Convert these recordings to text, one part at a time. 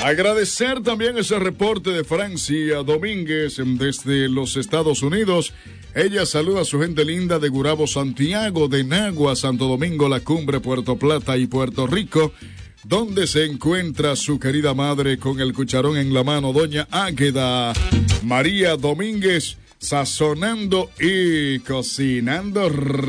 Agradecer también ese reporte de Francia Domínguez desde los Estados Unidos. Ella saluda a su gente linda de Gurabo, Santiago, de Nagua, Santo Domingo, La Cumbre, Puerto Plata y Puerto Rico, donde se encuentra su querida madre con el cucharón en la mano, doña Águeda María Domínguez, sazonando y cocinando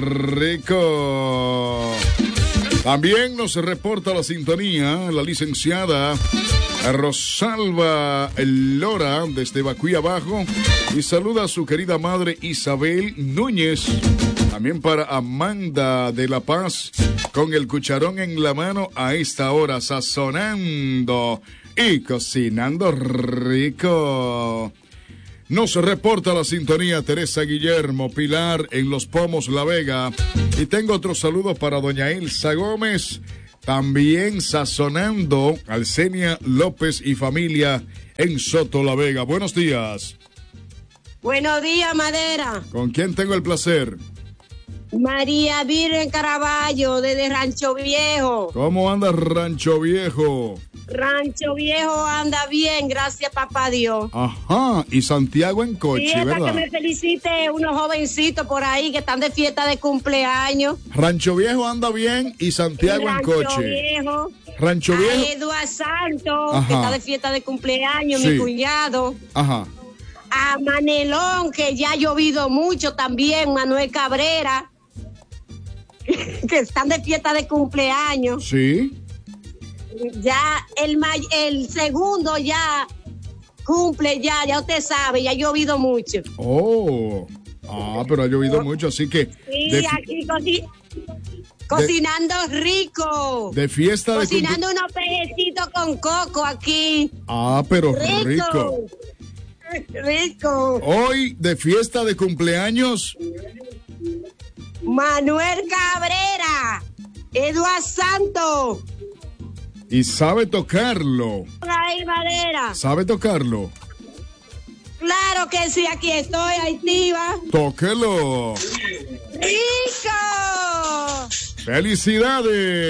rico. También nos reporta la sintonía la licenciada Rosalba Lora desde Bacuy Abajo y saluda a su querida madre Isabel Núñez. También para Amanda de La Paz con el cucharón en la mano a esta hora, sazonando y cocinando rico. Nos reporta la sintonía Teresa Guillermo Pilar en Los Pomos, La Vega. Y tengo otro saludo para doña Elsa Gómez, también sazonando, Alcenia López y familia en Soto, La Vega. Buenos días. Buenos días, Madera. ¿Con quién tengo el placer? María Virgen Caraballo, desde Rancho Viejo. ¿Cómo anda Rancho Viejo? Rancho Viejo anda bien, gracias papá Dios. Ajá, y Santiago en coche, sí, ¿verdad? Que me felicite unos jovencitos por ahí que están de fiesta de cumpleaños. Rancho Viejo anda bien y Santiago en coche. Rancho Viejo. A Eduardo Santos, que está de fiesta de cumpleaños, sí. Mi cuñado. Ajá. A Manelón, que ya ha llovido mucho también, Manuel Cabrera, que están de fiesta de cumpleaños. Sí. Ya el segundo ya cumple, ya usted sabe, ya ha llovido mucho. Oh, pero ha llovido mucho, así que... Sí, aquí cocinando rico. De fiesta de cocinando unos pejecitos con coco aquí. Pero rico. Rico. Hoy de fiesta de cumpleaños. Manuel Cabrera, Eduardo Santos. Y sabe tocarlo. Ay, Madera. ¿Sabe tocarlo? Claro que sí, aquí estoy, activa. Tóquelo. ¡Rico! ¡Felicidades!